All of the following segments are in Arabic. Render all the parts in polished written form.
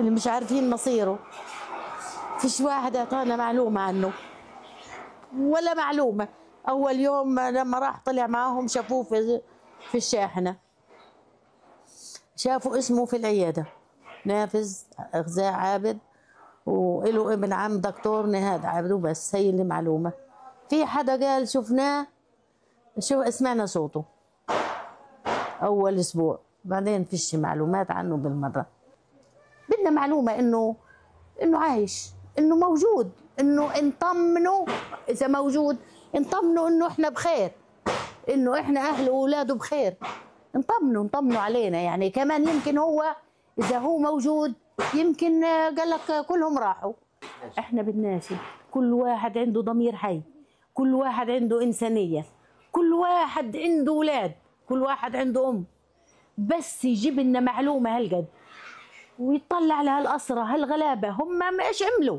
اللي مش عارفين مصيره. فيش واحد اعطانا معلومة عنه ولا معلومة. أول يوم لما راح طلع معاهم شافوه في الشاحنة، شافوا اسمه في العيادة نافذ غزاء عابد، وله ابن عم دكتور نهاد عابد، وبس هي اللي معلومة. في حدا قال شفناه، شو سمعنا صوته أول أسبوع، بعدين فيش معلومات عنه بالمرة. بدنا معلومة إنه عايش، إنه موجود، إنه نطمنه إذا موجود، نطمنه إنه إحنا بخير، إنه إحنا أهله وأولاده بخير، نطمنه علينا. يعني كمان يمكن هو إذا هو موجود يمكن قال لك كلهم راحوا. إحنا بدناش، كل واحد عنده ضمير حي، كل واحد عنده إنسانية، كل واحد عنده أولاد، كل واحد عنده أم، بس يجيب لنا معلومة هالقد ويطلع على هالأسرة هالغلابة هم ما إيش عملوا.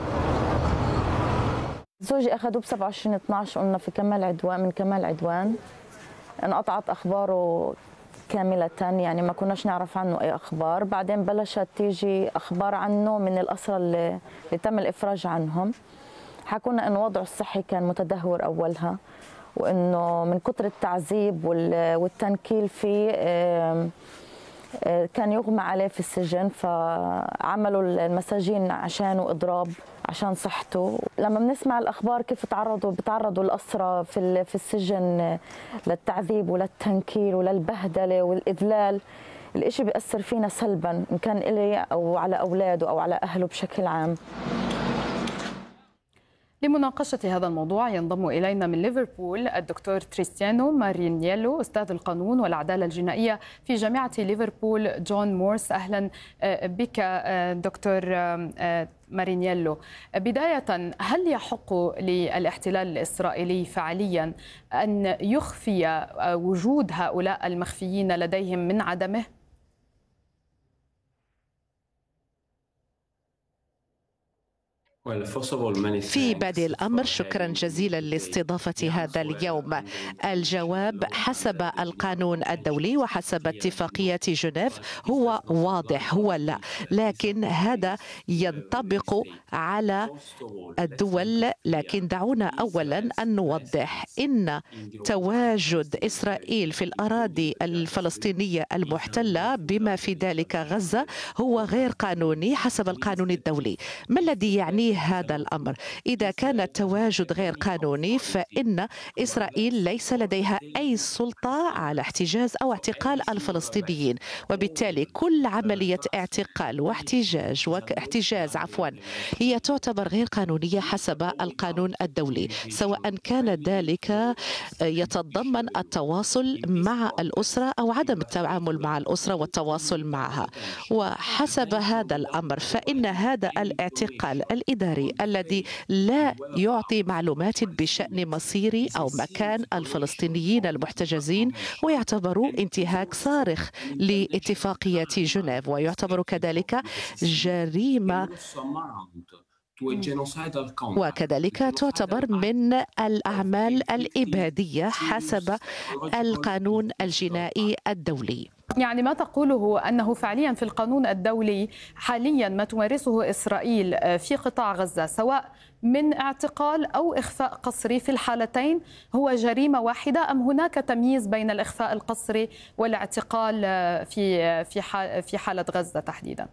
زوجي أخذوه ب27/12 قلنا في كمال عدوان، من كمال عدوان انقطعت أخباره كاملة، يعني ما كناش نعرف عنه أي أخبار. بعدين بلشت تيجي أخبار عنه من الأسرى اللي تم الإفراج عنهم. حكونا إنه وضعه الصحي كان متدهور أولها، وإنه من كتر التعذيب والتنكيل فيه كان يغمى عليه في السجن، فعملوا المساجين عشانه إضراب عشان صحته. لما بنسمع الأخبار كيف بتعرضوا الأسرى في السجن للتعذيب وللتنكيل وللبهدلة والإذلال، الإشي بيأثر فينا سلبا، إن كان إلي أو على أولاده أو على أهله بشكل عام. لمناقشة هذا الموضوع ينضم إلينا من ليفربول الدكتور تريستيانو مارينييلو، أستاذ القانون والعدالة الجنائية في جامعة ليفربول جون مورس. أهلا بك دكتور مارينييلو. بداية، هل يحق للاحتلال الإسرائيلي فعليا أن يخفي وجود هؤلاء المخفيين لديهم من عدمه؟ في بادئ الأمر شكرا جزيلا لاستضافة هذا اليوم. الجواب حسب القانون الدولي وحسب اتفاقية جنيف هو واضح، هو لا، لكن هذا ينطبق على الدول. لكن دعونا أولا أن نوضح إن تواجد إسرائيل في الأراضي الفلسطينية المحتلة بما في ذلك غزة هو غير قانوني حسب القانون الدولي. ما الذي يعني هذا الأمر؟ إذا كان التواجد غير قانوني فإن إسرائيل ليس لديها أي سلطة على احتجاز أو اعتقال الفلسطينيين، وبالتالي كل عملية اعتقال واحتجاز هي تعتبر غير قانونية حسب القانون الدولي، سواء كان ذلك يتضمن التواصل مع الأسرة أو عدم التعامل مع الأسرة والتواصل معها. وحسب هذا الأمر فإن هذا الاعتقال الإداري الذي لا يعطي معلومات بشأن مصير أو مكان الفلسطينيين المحتجزين ويعتبر انتهاك صارخ لاتفاقية جنيف، ويعتبر كذلك جريمة، وكذلك تعتبر من الأعمال الإبادية حسب القانون الجنائي الدولي. يعني ما تقوله أنه فعليا في القانون الدولي حاليا ما تمارسه إسرائيل في قطاع غزة سواء من اعتقال أو إخفاء قسري، في الحالتين هو جريمة واحدة، أم هناك تمييز بين الإخفاء القسري والاعتقال في حالة غزة تحديدا؟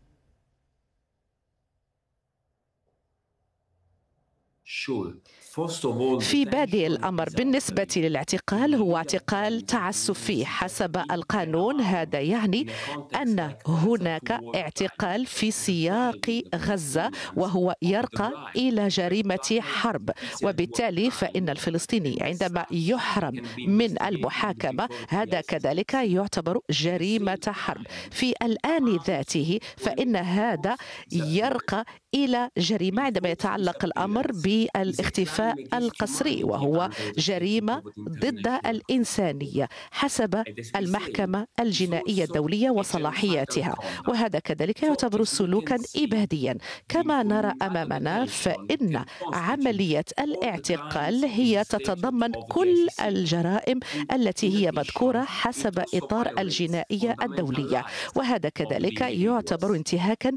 في بادئ الأمر بالنسبة للاعتقال هو اعتقال تعسفي حسب القانون. هذا يعني أن هناك اعتقال في سياق غزة وهو يرقى إلى جريمة حرب، وبالتالي فإن الفلسطيني عندما يحرم من المحاكمة هذا كذلك يعتبر جريمة حرب. في الآن ذاته فإن هذا يرقى إلى جريمة عندما يتعلق الأمر بالاختفاء القسري، وهو جريمة ضد الإنسانية حسب المحكمة الجنائية الدولية وصلاحياتها، وهذا كذلك يعتبر سلوكا إباديا. كما نرى أمامنا فإن عملية الاعتقال هي تتضمن كل الجرائم التي هي مذكورة حسب إطار الجنائية الدولية، وهذا كذلك يعتبر انتهاكا